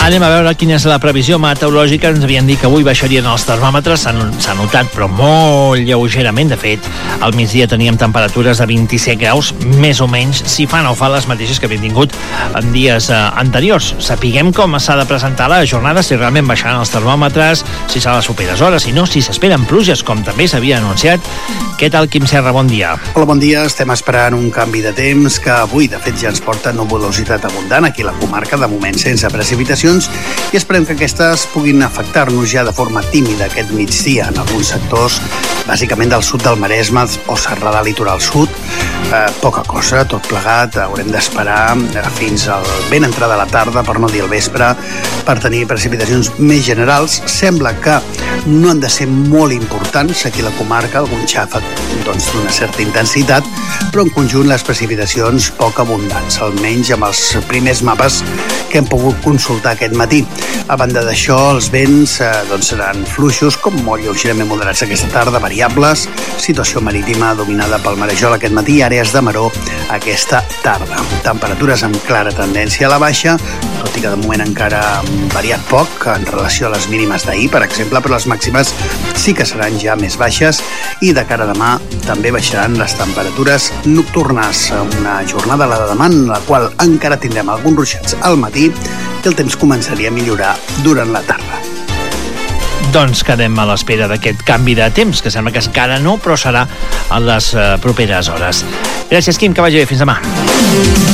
Anem a veure quina és la previsió meteorològica. Ens havien dit que avui baixarien els termòmetres, s'ha notat, però molt lleugerament. De fet, al migdia teníem temperatures de 27 graus, més o menys, si fan o fa les mateixes que havíem tingut en dies anteriors. Sapiguem com s'ha de presentar la jornada, si realment baixaran els termòmetres, si serà a les properes hores, si no, si s'esperen pluges, com també s'havia anunciat. Què tal, Quim Serra? Bon dia. Hola, bon dia. Estem esperant un canvi de temps que avui, de fet, ja ens porta nuvolositat abundant aquí a la comarca, de moment sense precipitacions, i esperem que aquestes puguin afectar-nos ja de forma tímida aquest migdia en alguns sectors, bàsicament del sud del Maresme o Serralada Litoral Sud. Poca cosa, tot plegat. Haurem d'esperar fins al ben entrada de la tarda, per no dir el vespre, per tenir precipitacions més generals. Sembla que no han de ser molt importants aquí a la comarca, algun xàfec d'una certa intensitat, però en conjunt les precipitacions poc abundants, almenys amb els primers mapes que hem pogut consultar aquest matí. A banda d'això, els vents seran fluixos, com molt lleugerament moderats aquesta tarda, variables, situació marítima dominada pel marejol aquest matí, àrees de maró aquesta tarda. Temperatures amb clara tendència a la baixa, tot i que de moment encara han variat poc en relació a les mínimes d'ahir, per exemple, però les màximes sí que seran ja més baixes, i de cara a demà també baixaran les temperatures nocturnes. Una jornada, la de demà, en la qual encara tindrem alguns ruixats al matí i el temps començaria a millorar durant la tarda. Doncs quedem a l'espera d'aquest canvi de temps, que sembla que encara no, però serà a les properes hores. Gràcies, Quim, que vagi bé. Fins demà.